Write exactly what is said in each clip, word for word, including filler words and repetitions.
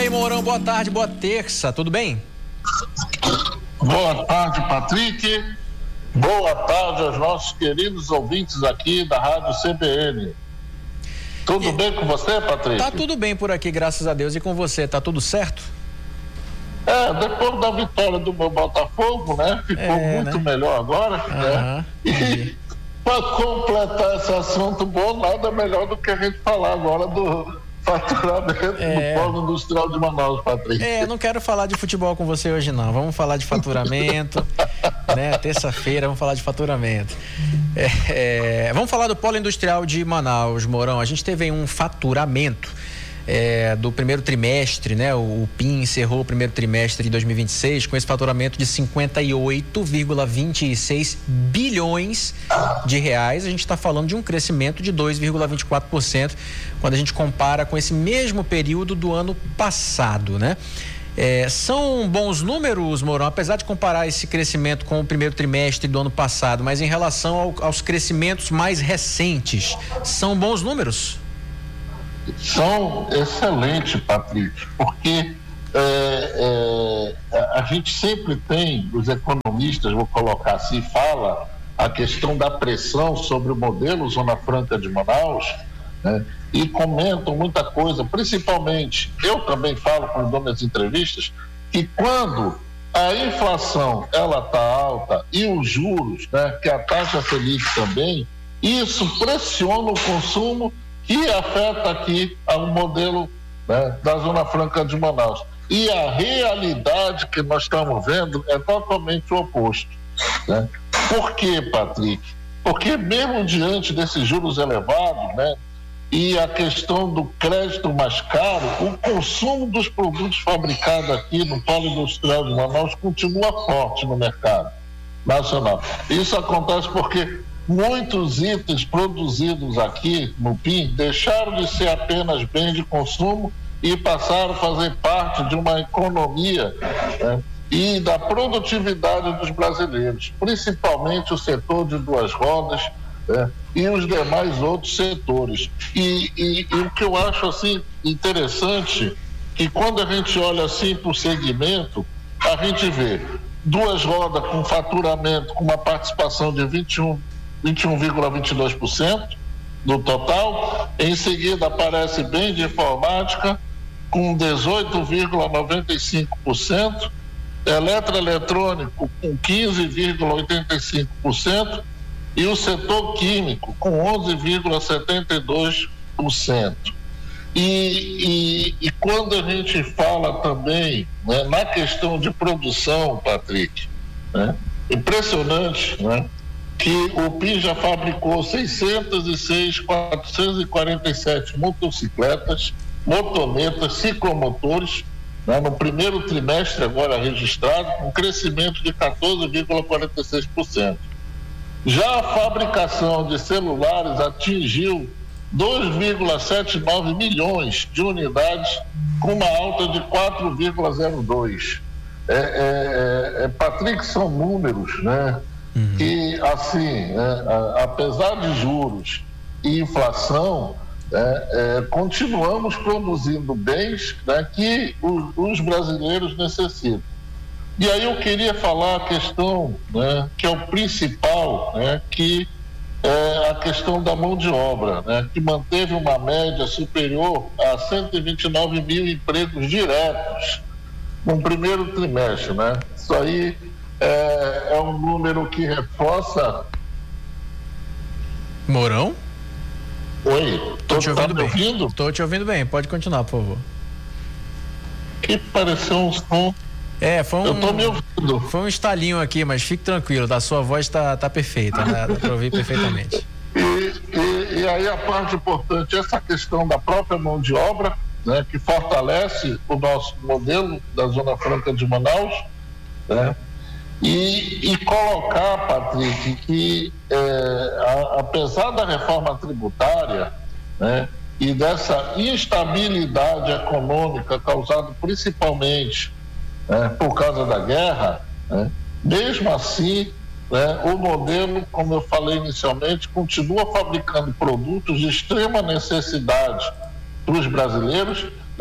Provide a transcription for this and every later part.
aí, Mourão, boa tarde, boa terça, tudo bem? Boa tarde, Patrick. Boa tarde aos nossos queridos ouvintes aqui da Rádio C B N. Tudo e... bem com você, Patrick? Tá tudo bem por aqui, graças a Deus. E com você, tá tudo certo? É, depois da vitória do meu Botafogo, né? Ficou é, muito né? melhor agora, né? E para completar esse assunto bom, nada melhor do que a gente falar agora do faturamento é. do Polo Industrial de Manaus, Patrícia. É, não quero falar de futebol com você hoje não, vamos falar de faturamento, né, terça-feira vamos falar de faturamento. É, é, vamos falar do Polo Industrial de Manaus, Mourão. A gente teve aí um faturamento É, do primeiro trimestre, né? O, o P I M encerrou o primeiro trimestre de dois mil e vinte e seis com esse faturamento de cinquenta e oito vírgula vinte e seis bilhões de reais. A gente está falando de um crescimento de dois vírgula vinte e quatro por cento quando a gente compara com esse mesmo período do ano passado, né? É, são bons números, Mourão, apesar de comparar esse crescimento com o primeiro trimestre do ano passado, mas em relação ao, aos crescimentos mais recentes, são bons números? São excelentes, Patrick, porque é, é, a gente sempre tem, os economistas, vou colocar assim, fala a questão da pressão sobre o modelo Zona Franca de Manaus, né, e comentam muita coisa, principalmente, eu também falo quando dou minhas entrevistas, que quando a inflação ela está alta e os juros, né, que a taxa Selic também, isso pressiona o consumo que afeta aqui ao modelo, né, da Zona Franca de Manaus. E a realidade que nós estamos vendo é totalmente o oposto, né? Por quê, Patrick? Porque mesmo diante desses juros elevados, né, e a questão do crédito mais caro, o consumo dos produtos fabricados aqui no Polo Industrial de Manaus continua forte no mercado nacional. Isso acontece porque muitos itens produzidos aqui no P I M deixaram de ser apenas bens de consumo e passaram a fazer parte de uma economia, né, e da produtividade dos brasileiros, principalmente o setor de duas rodas, né, e os demais outros setores. E, e, e o que eu acho assim interessante, que quando a gente olha assim para o segmento, a gente vê duas rodas com faturamento, com uma participação de vinte e um vírgula vinte e dois por cento do total. Em seguida aparece bem de informática com dezoito vírgula noventa e cinco por cento, eletroeletrônico com quinze vírgula oitenta e cinco por cento e o setor químico com onze vírgula setenta e dois por cento. E, e, e quando a gente fala também, né, na questão de produção, Patrick, né, impressionante, né, que o P I M já fabricou seiscentos e seis mil quatrocentos e quarenta e sete motocicletas, motonetas, ciclomotores, né, no primeiro trimestre agora registrado, com crescimento de quatorze vírgula quarenta e seis por cento. Já a fabricação de celulares atingiu dois vírgula setenta e nove milhões de unidades, com uma alta de quatro vírgula zero dois. É, é, é, Patrick, são números, né? Uhum. Que, assim, né, a, apesar de juros e inflação, é, é, continuamos produzindo bens, né, que os, os brasileiros necessitam. E aí eu queria falar a questão, né, que é o principal, né, que é a questão da mão de obra, né, que manteve uma média superior a cento e vinte e nove mil empregos diretos no primeiro trimestre, né? Isso aí É, é um número que reforça. Mourão? Oi, tô te ouvindo tá bem. Ouvindo? Tô te ouvindo bem, pode continuar, por favor. Que pareceu um som. É, foi um. Eu tô me ouvindo. Foi um estalinho aqui, mas fique tranquilo, da sua voz tá, tá perfeita, né? Dá pra ouvir perfeitamente. E, e, e aí a parte importante, essa questão da própria mão de obra, né, que fortalece o nosso modelo da Zona Franca de Manaus, né? E, e colocar, Patrick, que é, a, apesar da reforma tributária, né, e dessa instabilidade econômica causada principalmente, né, por causa da guerra, né, mesmo assim, né, o modelo, como eu falei inicialmente, continua fabricando produtos de extrema necessidade para os brasileiros,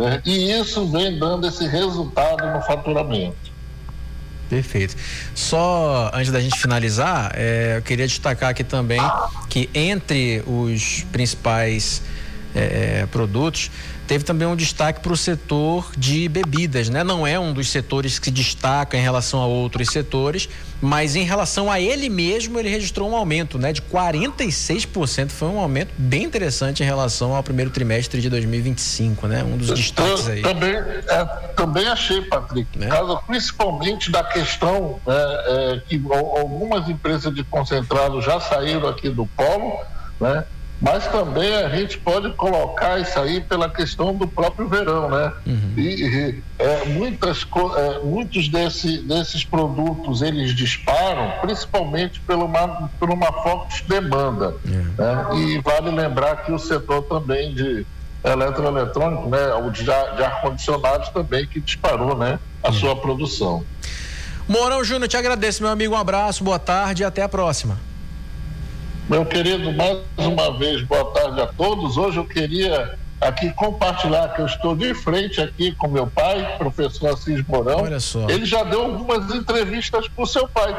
né? E isso vem dando esse resultado no faturamento. Perfeito. Só antes da gente finalizar, é, eu queria destacar aqui também que entre os principais é, produtos, teve também um destaque para o setor de bebidas, né? Não é um dos setores que se destaca em relação a outros setores, mas em relação a ele mesmo, ele registrou um aumento, né? De quarenta e seis por cento. Foi um aumento bem interessante em relação ao primeiro trimestre de dois mil e vinte e cinco, né? Um dos destaques aí. Também, é, também achei, Patrick, né? Por causa principalmente da questão é, é, que algumas empresas de concentrado já saíram aqui do polo, né? Mas também a gente pode colocar isso aí pela questão do próprio verão, né? Uhum. E, e é, muitas, é, muitos desse, desses produtos, eles disparam, principalmente por uma, por uma forte demanda. Uhum. Né? E vale lembrar que o setor também de eletroeletrônico, né? O de, de ar-condicionado também, que disparou, né? A uhum. sua produção. Mourão Júnior, te agradeço, meu amigo, um abraço, boa tarde e até a próxima. Meu querido, mais uma vez, boa tarde a todos. Hoje eu queria aqui compartilhar que eu estou de frente aqui com meu pai, professor Assis Mourão. Olha só. Ele já deu algumas entrevistas para o seu pai